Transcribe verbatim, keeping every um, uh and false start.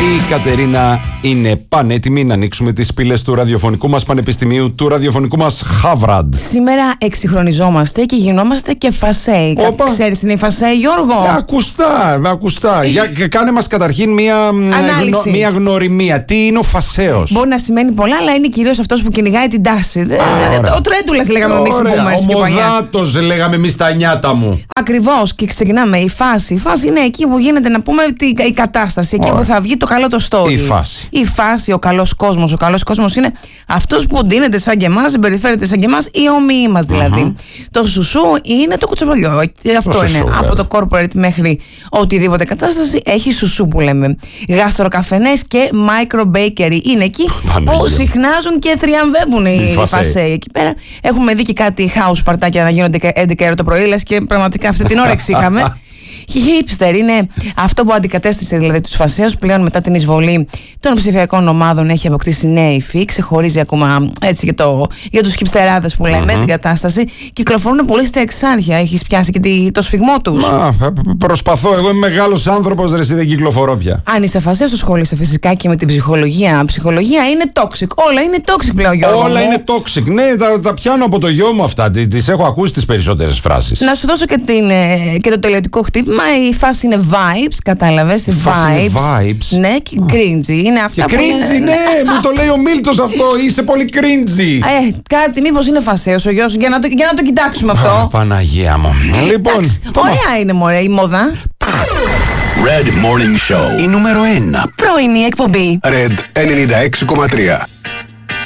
Η Κατερίνα είναι πανέτοιμη να ανοίξουμε τις πύλες του ραδιοφωνικού μας πανεπιστημίου, του ραδιοφωνικού μας Χάβραντ. Σήμερα εξυγχρονιζόμαστε και γινόμαστε και φασέι. Ξέρεις τι είναι η φασέι, Γιώργο? Ε, ακουστά, ακουστά. Για, κάνε μας καταρχήν μία, γνω, μία γνωριμία. Τι είναι ο φασέος? Μπορεί να σημαίνει πολλά, αλλά είναι κυρίως αυτός που κυνηγάει την τάση. Α, ο Τρέντουλας λέγαμε εμείς που πούμε. Ο Μοδάτος λέγαμε εμείς τα νιάτα μου. Ακριβώς, και ξεκινάμε. Η φάση. Η φάση είναι εκεί που γίνεται, να πούμε, η κατάσταση. Εκεί Ωραία. που θα βγει το καλό το story. Η φάση. Η φάση, ο καλός κόσμος. Ο καλός κόσμος είναι αυτός που ντύνεται σαν και εμάς, συμπεριφέρεται σαν και εμάς, οι όμοιοι μας δηλαδή. Mm-hmm. Το σουσού είναι το κουτσομπολιό. Αυτό το είναι. Σουσού, από το corporate μέχρι οτιδήποτε κατάσταση έχει σουσού που λέμε. Γαστροκαφενές και micro bakery είναι εκεί Παναγία. που συχνάζουν και θριαμβεύουν οι φασέοι. Εκεί πέρα έχουμε δει και κάτι house παρτάκια να γίνονται έντεκα ώρα το πρωί, λες, και πραγματικά αυτή την όρεξη είχαμε. Hipster είναι αυτό που αντικατέστησε δηλαδή τους φασέους. Πλέον μετά την εισβολή των ψηφιακών ομάδων έχει αποκτήσει νέα υφή. Ξεχωρίζει ακόμα έτσι για, το, για τους χιπστεράδες που λέμε mm-hmm. την κατάσταση. Κυκλοφορούν πολύ στα εξάρχεια. Έχεις πιάσει και τη, το σφιγμό τους? Μα, προσπαθώ. Εγώ είμαι μεγάλος άνθρωπος, ρε, εσύ δεν κυκλοφορώ πια. Αν είσαι φασέος, ασχολείσαι φυσικά και με την ψυχολογία. Ψυχολογία είναι toxic. Όλα είναι toxic πλέον, Γιώργο. Όλα μου. είναι toxic. Ναι, τα, τα πιάνω από το γιο μου αυτά. Τις έχω ακούσει τις περισσότερες φράσεις. Να σου δώσω και, την, και το τελειωτικό χτύπημα. Η φάση είναι vibes, κατάλαβες? Vibes. vibes. Ναι, και cringy. Είναι αυτά και που cringy, είναι... ναι, μου το λέει ο Μίλτος αυτό. Είσαι πολύ cringy. Ε, κάτι, μήπως είναι φασέος ο γιος, για να το, για να το κοιτάξουμε αυτό. Α, Παναγία μου. Λοιπόν, εντάξει, ωραία είναι, μωρέ, η μόδα. Red Morning Show. Η νούμερο ένα πρωινή εκπομπή. Red ενενήντα έξι κόμμα τρία.